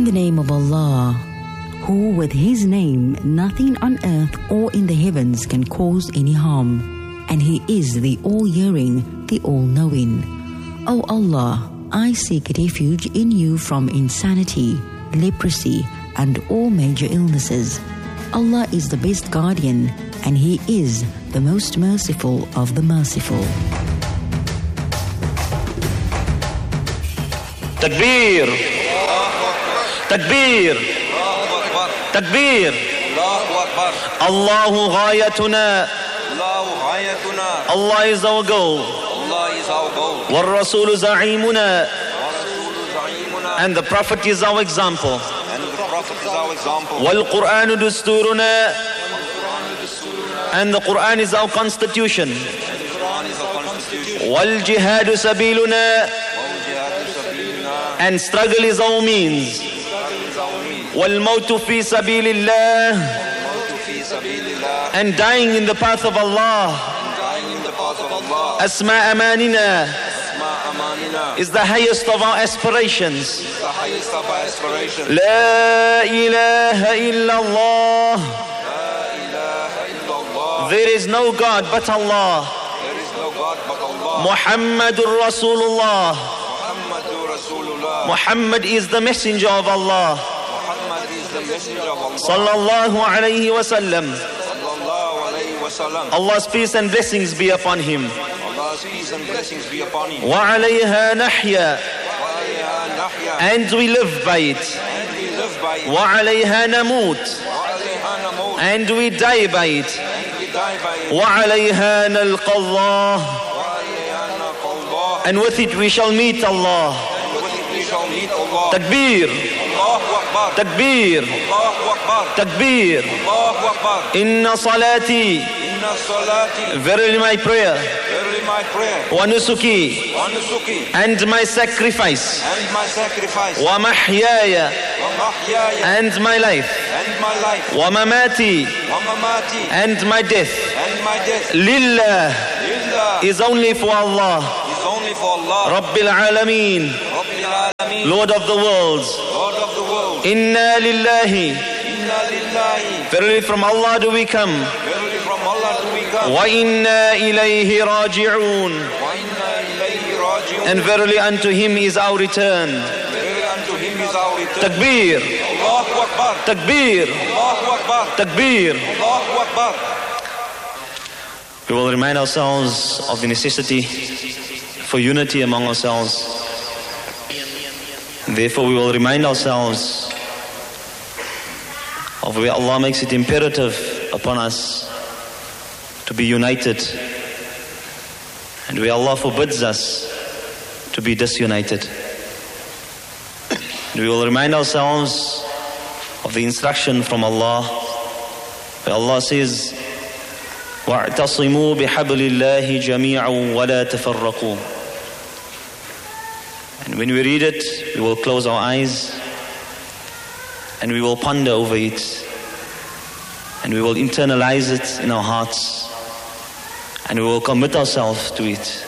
In the name of Allah, who with His name nothing on earth or in the heavens can cause any harm, and He is the all-hearing, the all-knowing. O Allah, I seek refuge in You from insanity, leprosy, and all major illnesses. Allah is the best guardian, and He is the most merciful of the merciful. Takbir! Takbir! Takbir! Allahu ghayatuna. Allah is our goal. Wal Rasul za'imuna. And the Prophet is our example. Wal Quran dusturuna. And the Quran is our constitution. Wal jihadu sabiluna. And struggle is our means. Wal mautu fi sabilillah. And dying in the path of Allah. Asma amanina is the highest of our aspirations. La ilaha illallah. There is no God but Allah. Muhammadur Rasulullah. Muhammad is the messenger of Allah. Sallallahu alayhi wa sallam. Allah's peace and blessings be upon him. Wa alayha nahya. And we live by it. Wa alayha namut. And we die by it. Wa alayha nalqa Allah. And with it we shall meet Allah. Takbir. Takbir. Takbir. Inna salati. Verily my prayer. Wa nusuki. And my sacrifice. Wa mahyaya. And my life. Wa mamati. And my death. Lillah is only for Allah. Rabbil alameen. Lord of the worlds. Inna lillahi. Verily from Allah do we come. Wa inna ilayhi raji'un. And verily unto Him is our return. Takbir. Takbir. Takbir. We will remind ourselves of the necessity for unity among ourselves. Therefore we will remind ourselves of where Allah makes it imperative upon us to be united, and where Allah forbids us to be disunited. And we will remind ourselves of the instruction from Allah, where Allah says, وَاعْتَصِمُوا بِحَبْلِ اللَّهِ جَمِيعًا وَلَا تَفَرَّقُوا. And when we read it, we will close our eyes and we will ponder over it, and we will internalize it in our hearts, and we will commit ourselves to it.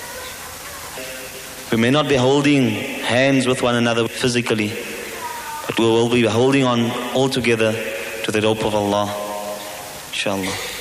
We may not be holding hands with one another physically, but we will be holding on all together to the rope of Allah, inshallah.